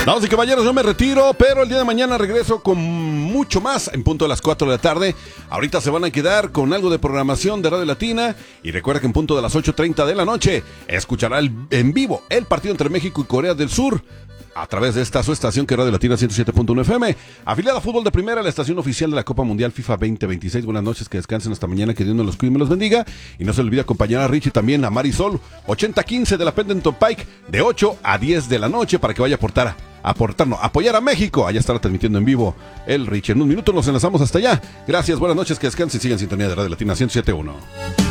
Damas y caballeros, yo me retiro, pero el día de mañana regreso con mucho más en punto de las 4 de la tarde. Ahorita se van a quedar con algo de programación de Radio Latina. Y recuerda que en punto de las 8:30 de la noche escuchará en vivo el partido entre México y Corea del Sur, a través de esta su estación, que es Radio Latina 107.1 FM, afiliada a Fútbol de Primera, la estación oficial de la Copa Mundial FIFA 2026. Buenas noches, que descansen hasta mañana, que Dios nos los cuide y me los bendiga. Y no se olvide acompañar a Richie también a Marisol, 8015 de la Pendleton Pike, de 8 a 10 de la noche, para que vaya a apoyar a México. Allá estará transmitiendo en vivo el Richie. En un minuto nos enlazamos hasta allá. Gracias, buenas noches, que descansen y sigan en sintonía de Radio Latina 107.1.